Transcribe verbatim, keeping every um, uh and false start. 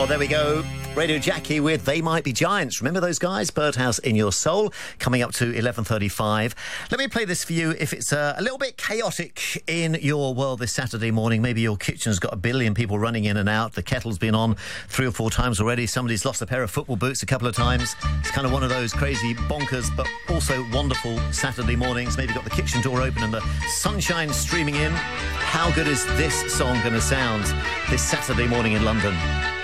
Well, there we go. Radio Jackie with They Might Be Giants. Remember those guys? Birdhouse in Your Soul, coming up to eleven thirty-five. Let me play this for you if it's uh, a little bit chaotic in your world this Saturday morning. Maybe your kitchen's got a billion people running in and out. The kettle's been on three or four times already. Somebody's lost a pair of football boots a couple of times. It's kind of one of those crazy, bonkers, but also wonderful Saturday mornings. Maybe got the kitchen door open and the sunshine streaming in. How good is this song going to sound this Saturday morning in London?